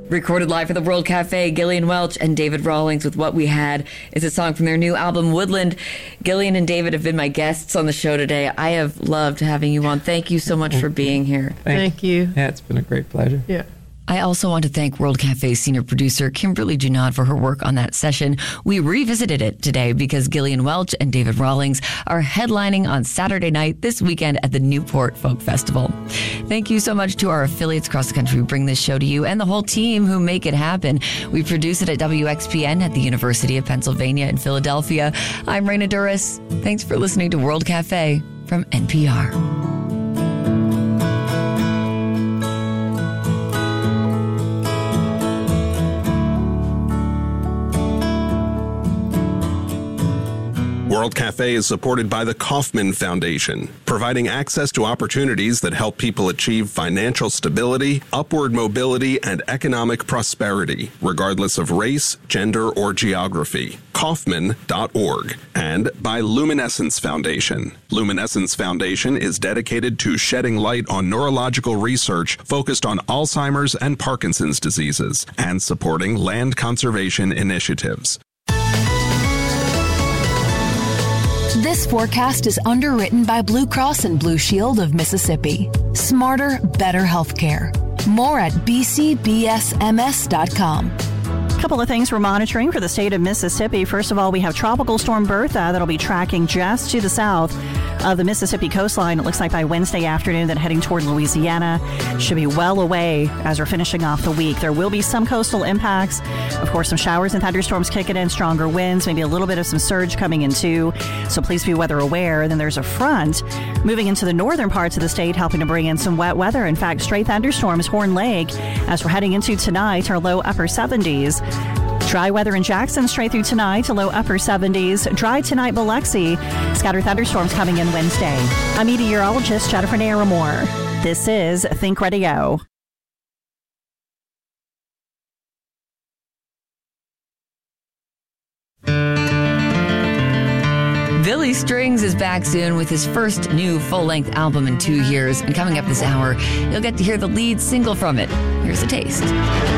Recorded live at the World Cafe, Gillian Welch and David Rawlings with What We Had is a song from their new album, Woodland. Gillian and David have been my guests on the show today. I have loved having you on. Thank you so much for being here. Thank you. Yeah, it's been a great pleasure. Yeah. I also want to thank World Cafe senior producer Kimberly Junod for her work on that session. We revisited it today because Gillian Welch and David Rawlings are headlining on Saturday night this weekend at the Newport Folk Festival. Thank you so much to our affiliates across the country who bring this show to you and the whole team who make it happen. We produce it at WXPN at the University of Pennsylvania in Philadelphia. I'm Raina Duras. Thanks for listening to World Cafe from NPR. World Cafe is supported by the Kauffman Foundation, providing access to opportunities that help people achieve financial stability, upward mobility, and economic prosperity, regardless of race, gender, or geography. Kauffman.org. And by Luminescence Foundation. Luminescence Foundation is dedicated to shedding light on neurological research focused on Alzheimer's and Parkinson's diseases and supporting land conservation initiatives. This forecast is underwritten by Blue Cross and Blue Shield of Mississippi. Smarter, better healthcare. More at bcbsms.com. A couple of things we're monitoring for the state of Mississippi. First of all, we have Tropical Storm Bertha that'll be tracking just to the south of the Mississippi coastline. It looks like by Wednesday afternoon, then heading toward Louisiana. Should be well away as we're finishing off the week. There will be some coastal impacts. Of course, some showers and thunderstorms kicking in, stronger winds, maybe a little bit of some surge coming in too. So please be weather aware. And then there's a front moving into the northern parts of the state, helping to bring in some wet weather. In fact, stray thunderstorms, Horn Lake, as we're heading into tonight, are low upper 70s. Dry weather in Jackson straight through tonight to low upper 70s. Dry tonight, Biloxi. Scattered thunderstorms coming in Wednesday. I'm meteorologist Jennifer Naramore. This is Think Radio. Billy Strings is back soon with his first new full-length album in 2 years. And coming up this hour, you'll get to hear the lead single from it. Here's a taste.